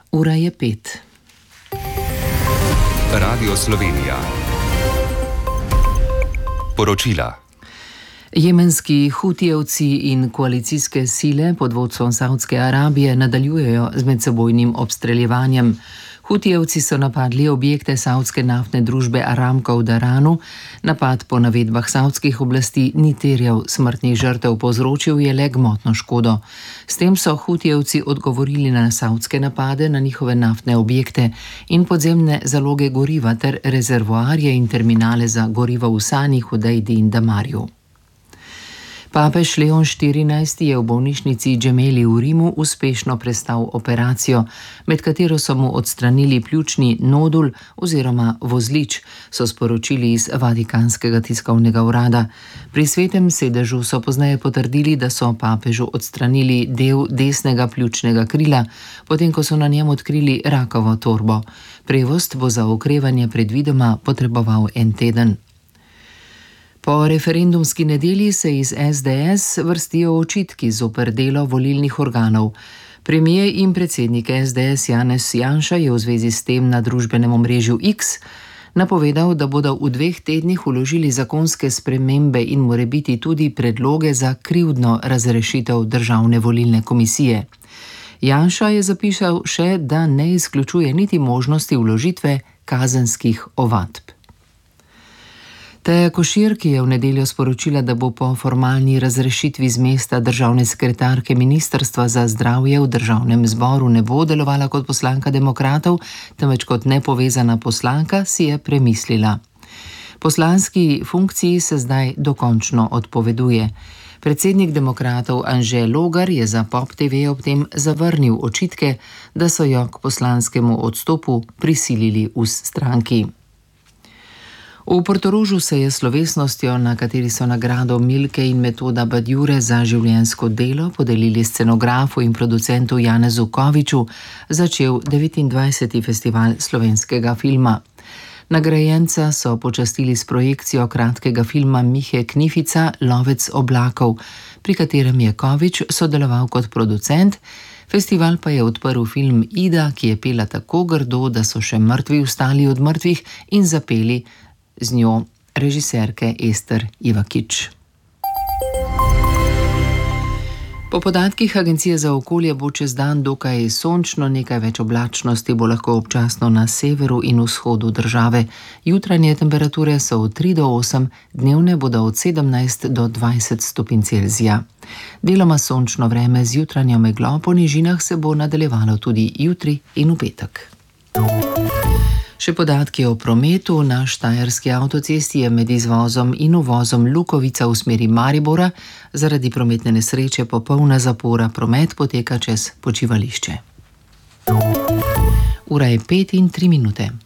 Ura je 5. Radio Slovenija. Poročila. Jemenski hutijevci in koalicijske sile pod vodstvom Saudske Arabije nadaljujejo z medsebojnim obstreljevanjem. Hutijevci so napadli objekte saudske naftne družbe Aramco v Daranu. Napad po navedbah saudskih oblasti ni terjal smrtnih žrtev, povzročil je le gmotno škodo. S tem so hutijevci odgovorili na saudske napade na njihove naftne objekte in podzemne zaloge goriva ter rezervoarje in terminale za gorivo v Sani, Hudejdi in Damarju. Papež Leon XIV je v bolnišnici Gemelli v Rimu uspešno prestal operacijo, med katero so mu odstranili pljučni nodul oziroma vozlič, so sporočili iz Vatikanskega tiskovnega urada. Pri svetem sedežu so pozneje potrdili, da so papežu odstranili del desnega pljučnega krila, potem ko so na njem odkrili rakovo torbo. Prevost bo za okrevanje predvidoma potreboval en teden. Po referendumski nedelji se iz SDS vrstijo očitki zoper delo volilnih organov. Premier in predsednik SDS Janez Janša je v zvezi s tem na družbenem omrežju X napovedal, da bodo v 2 tednih vložili zakonske spremembe in morebiti tudi predloge za krivdno razrešitev Državne volilne komisije. Janša je zapisal še, da ne izključuje niti možnosti vložitve kazenskih ovadb. Teja Košir, ki je v nedeljo sporočila, da bo po formalni razrešitvi z mesta državne sekretarke Ministrstva za zdravje v Državnem zboru ne bo delovala kot poslanka demokratov, temveč kot nepovezana poslanka, si je premislila. Poslanski funkciji se zdaj dokončno odpoveduje. Predsednik demokratov Anže Logar je za Pop TV ob tem zavrnil očitke, da so jo k poslanskemu odstopu prisilili v stranki. V Portorožu se je slovesnostjo, na kateri so nagrado Milke in Metoda Badjure za življenjsko delo podelili scenografu in producentu Janezu Koviču, začel 29. festival slovenskega filma. Nagrajenca so počastili s projekcijo kratkega filma Mihe Knifica Lovec oblakov, pri katerem je Kovič sodeloval kot producent. Festival pa je odprl film Ida, ki je pela tako grdo, da so še mrtvi vstali od mrtvih in zapeli z njo režiserke Ester Ivakič. Po podatkih Agencije za okolje bo čez dan dokaj sončno, nekaj več oblačnosti bo lahko občasno na severu in vzhodu države. Jutranje temperature so od 3 do 8, dnevne bodo od 17 do 20 stopinj Celzija. Deloma sončno vreme z jutranjo meglo, po nižinah se bo nadaljevalo tudi jutri in v petek. Še podatki o prometu. Na Štajerski avtocesti je med izvozom in uvozom Lukovica v smeri Maribora zaradi prometne nesreče popolna zapora. Promet poteka čez počivališče. Ura je 5 in 3 minute.